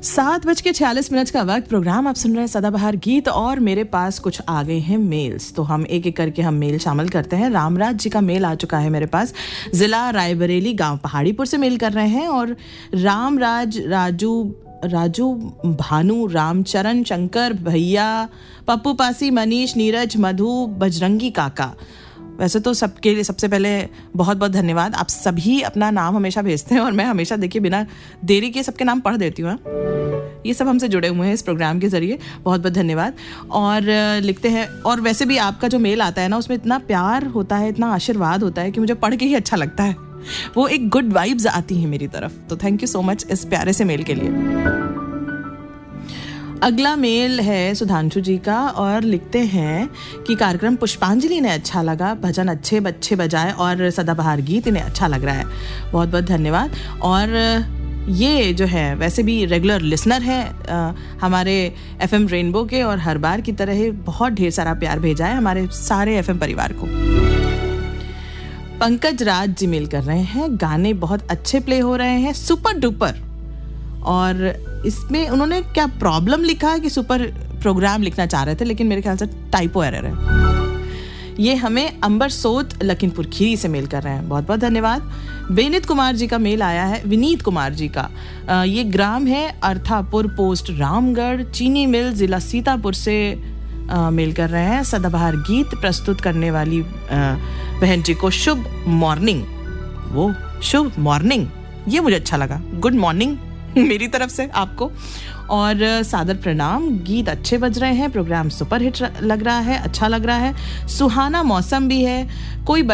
7:46 का वक्त। प्रोग्राम आप सुन रहे हैं सदाबहार गीत और मेरे पास कुछ आ गए हैं मेल्स, तो हम एक एक करके हम मेल शामिल करते हैं। रामराज जी का मेल आ चुका है मेरे पास, जिला रायबरेली, गांव पहाड़ीपुर से मेल कर रहे हैं। और रामराज, राजू, भानु, रामचरण, शंकर भैया, पप्पू पासी, मनीष, नीरज, मधु, बजरंगी काका। वैसे तो सबके लिए सबसे पहले बहुत बहुत धन्यवाद। आप सभी अपना नाम हमेशा भेजते हैं और मैं हमेशा देखिए बिना देरी के सबके नाम पढ़ देती हूँ। ये सब हमसे जुड़े हुए हैं इस प्रोग्राम के जरिए, बहुत बहुत धन्यवाद। और लिखते हैं, और वैसे भी आपका जो मेल आता है ना, उसमें इतना प्यार होता है, इतना आशीर्वाद होता है कि मुझे पढ़ के ही अच्छा लगता है। वो एक गुड वाइब्स आती हैं मेरी तरफ। तो थैंक यू सो मच इस प्यारे से मेल के लिए। अगला मेल है सुधांशु जी का और लिखते हैं कि कार्यक्रम पुष्पांजलि इन्हें अच्छा लगा, भजन अच्छे बजाए और सदाबहार गीत इन्हें अच्छा लग रहा है। बहुत बहुत धन्यवाद। और ये जो है वैसे भी रेगुलर लिसनर है हमारे एफएम रेनबो के, और हर बार की तरह ही बहुत ढेर सारा प्यार भेजा है हमारे सारे एफएम परिवार को। पंकज राज जी मेल कर रहे हैं, गाने बहुत अच्छे प्ले हो रहे हैं, सुपर डुपर। और इसमें उन्होंने क्या प्रॉब्लम लिखा है कि सुपर प्रोग्राम लिखना चाह रहे थे, लेकिन मेरे ख्याल से टाइपो एरर है। ये हमें अंबर सोत लखीमपुर खीरी से मेल कर रहे हैं। बहुत बहुत धन्यवाद। विनीत कुमार जी का मेल आया है, विनीत कुमार जी का। ये ग्राम है अर्थापुर, पोस्ट रामगढ़, चीनी मिल, जिला सीतापुर से मेल कर रहे हैं। सदाबहार गीत प्रस्तुत करने वाली बहन जी को शुभ मॉर्निंग। वो शुभ मॉर्निंग, ये मुझे अच्छा लगा। गुड मॉर्निंग मेरी तरफ से आपको, और सादर प्रणाम। गीत अच्छे बज रहे हैं, प्रोग्राम सुपर हिट लग रहा है, अच्छा लग रहा है। सुहाना मौसम भी है, कोई